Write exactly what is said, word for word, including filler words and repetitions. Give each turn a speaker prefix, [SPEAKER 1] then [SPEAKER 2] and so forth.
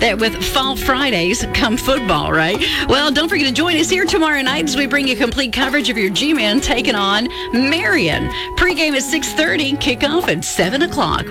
[SPEAKER 1] that with Fall Fridays come football, right? Well, don't forget to join us here tomorrow night as we bring you complete coverage of your G-Men taking on Marion. Pre-game at six thirty, kickoff at seven o'clock.